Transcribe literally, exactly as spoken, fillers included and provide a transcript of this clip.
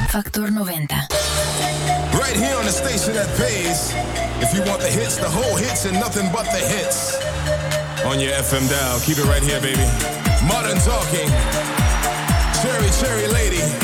Factor noventa. Right here on the station that pays. If you want the hits, the whole hits and nothing but the hits. On your F M dial, keep it right here, baby. Modern Talking. Cherry, Cherry Lady.